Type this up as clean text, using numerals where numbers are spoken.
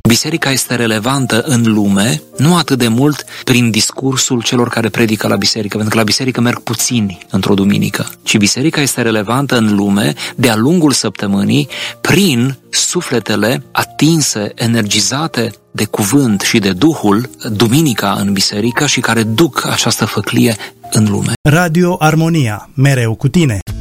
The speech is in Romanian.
Biserica este relevantă în lume, nu atât de mult prin discursul celor care predică la biserică, pentru că la biserică merg puțini într-o duminică, ci biserica este relevantă în lume de-a lungul săptămânii prin sufletele atinse, energizate de cuvânt și de Duhul duminica în biserică și care duc această făclie în lume. Radio Armonia, mereu cu tine.